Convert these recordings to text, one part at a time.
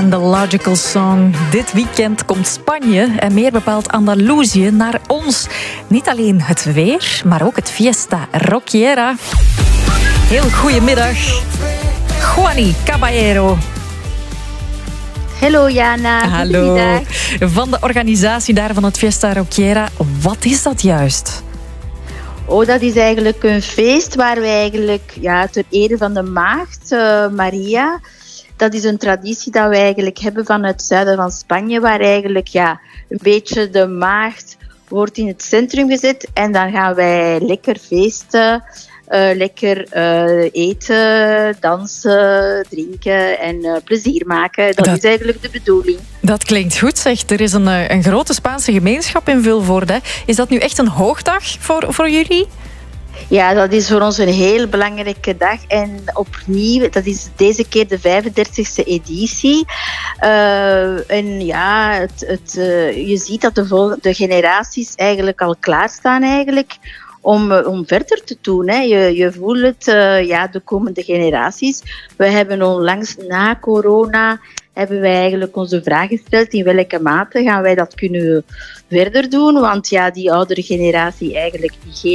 en The Logical Song. Dit weekend komt Spanje, en meer bepaald Andalusië, naar ons. Niet alleen het weer, maar ook het Fiesta Roquiera. Heel goedemiddag. Juani Caballero. Hallo Jana. Hallo. Goedemiddag. Van de organisatie daar van het Fiesta Roquiera. Wat is dat juist? Oh, dat is eigenlijk een feest waar we eigenlijk ter ere van de maagd Maria. Dat is een traditie dat we eigenlijk hebben van het zuiden van Spanje, waar eigenlijk een beetje de maagd wordt in het centrum gezet. En dan gaan wij lekker feesten, lekker eten, dansen, drinken en plezier maken. Dat is eigenlijk de bedoeling. Dat klinkt goed, zeg. Er is een grote Spaanse gemeenschap in Vilvoorde. Is dat nu echt een hoogdag voor jullie? Ja, dat is voor ons een heel belangrijke dag. En opnieuw, dat is deze keer de 35e editie. En ja, je ziet dat de generaties eigenlijk al klaarstaan eigenlijk om verder te doen. Hè. Je voelt het, de komende generaties. We hebben onlangs na corona hebben wij eigenlijk onze vraag gesteld in welke mate gaan wij dat kunnen verder doen. Want die oudere generatie, eigenlijk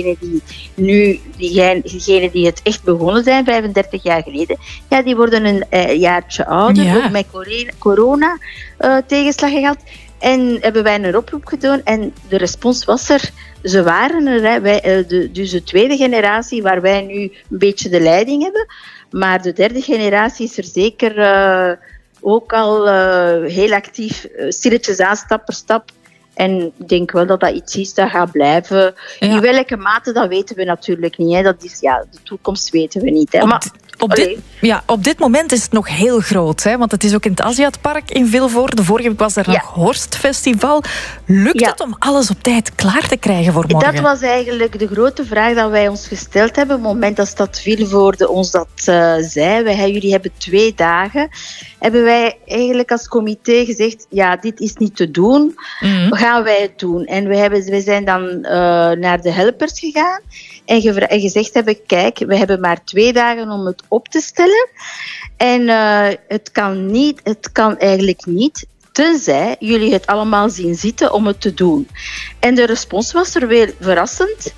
diegenen die het echt begonnen zijn, 35 jaar geleden, die worden een jaartje ouder, ook met corona tegenslag gehad. En hebben wij een oproep gedaan en de respons was er. Ze waren er, dus de tweede generatie waar wij nu een beetje de leiding hebben. Maar de derde generatie is er zeker ook al heel actief, stilletjes aan, stap per stap. En ik denk wel dat iets is dat gaat blijven. Ja. In welke mate, dat weten we natuurlijk niet. Hè. Dat is, de toekomst weten we niet. Hè. Op dit moment is het nog heel groot. Hè? Want het is ook in het Aziatpark in Vilvoorde. Vorige week was er nog Horstfestival. Lukt het om alles op tijd klaar te krijgen voor morgen? Dat was eigenlijk de grote vraag die wij ons gesteld hebben. Op het moment dat Stad Vilvoorde ons dat zei. Jullie hebben 2 dagen. Hebben wij eigenlijk als comité gezegd, dit is niet te doen. Gaan wij het doen? En we zijn dan naar de helpers gegaan. En gezegd hebben, kijk, we hebben maar 2 dagen om het op te stellen. En het kan eigenlijk niet, tenzij jullie het allemaal zien zitten om het te doen. En de respons was er weer verrassend.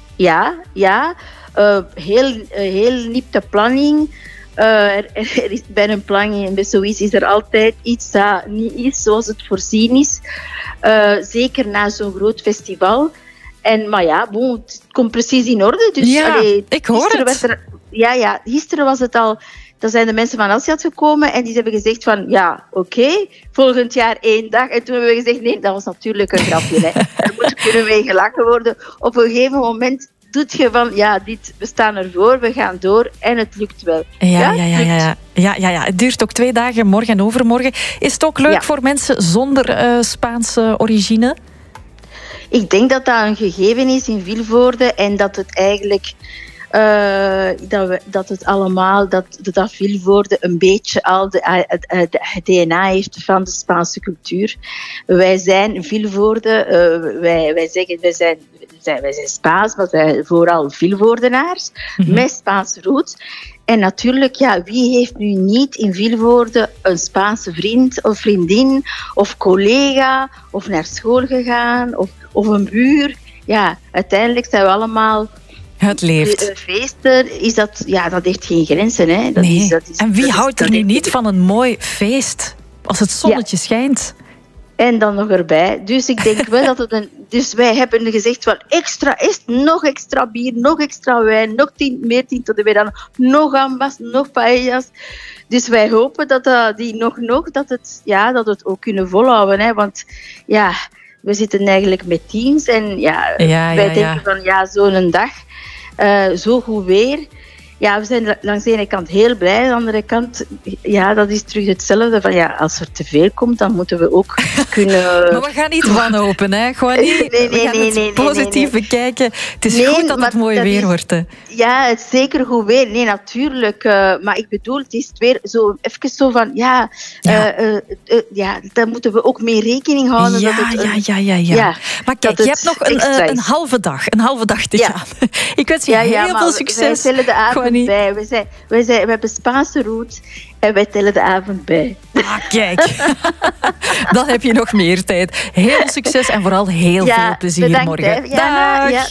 Heel nipte planning. Er is bij een planning, bij zoiets is er altijd iets dat niet is zoals het voorzien is. Zeker na zo'n groot festival. Maar het komt precies in orde. Dus, ik hoor het. Gisteren was het al. Dan zijn de mensen van Aziat gekomen en die hebben gezegd van, oké, volgend jaar 1 dag. En toen hebben we gezegd, nee, dat was natuurlijk een grapje. Hè. Daar moet kunnen mee gelachen worden. Op een gegeven moment doet je van, we staan ervoor, we gaan door en het lukt wel. Ja, het duurt ook 2 dagen, morgen en overmorgen. Is het ook leuk voor mensen zonder Spaanse origine? Ik denk dat dat een gegeven is in Vilvoorde en dat het eigenlijk dat Vilvoorde een beetje al het DNA heeft van de Spaanse cultuur. Wij zijn Vilvoorde, wij zeggen wij zijn Spaans, maar wij zijn vooral Vilvoordenaars met Spaanse roots. En natuurlijk, wie heeft nu niet in Vilvoorde een Spaanse vriend of vriendin of collega of naar school gegaan of een buur? Ja, uiteindelijk zijn we allemaal. Het leeft. Feesten, is dat heeft geen grenzen. Hè? En wie houdt er nu niet van een mooi feest als het zonnetje schijnt? En dan nog erbij. Dus ik denk wel dat Dus wij hebben gezegd van nog extra bier, nog extra wijn, nog meer tinten weer dan, nog gambas, nog paellas. Dus wij hopen dat het ook kunnen volhouden. Hè? Want we zitten eigenlijk met teams en wij denken van zo'n dag, zo goed weer. Ja, we zijn langs de ene kant heel blij, aan de andere kant, dat is terug hetzelfde. Van als er te veel komt, dan moeten we ook kunnen. Maar we gaan niet wanhopen, hè? Gewoon niet. We gaan het positief bekijken. Het is goed dat het mooi weer wordt. Hè? Ja, het is zeker goed weer. Nee, natuurlijk. Maar ik bedoel, het is weer zo even zo van, daar moeten we ook mee rekening houden. Ja. Maar kijk, je hebt nog een halve dag te gaan. Ik wens je heel veel succes. Wij stellen de avond niet. Bij. We hebben Spaanse roots en wij tellen de avond bij. Ah, kijk. Dan heb je nog meer tijd. Heel veel succes en vooral heel veel plezier bedankt, morgen. Dag. Ja,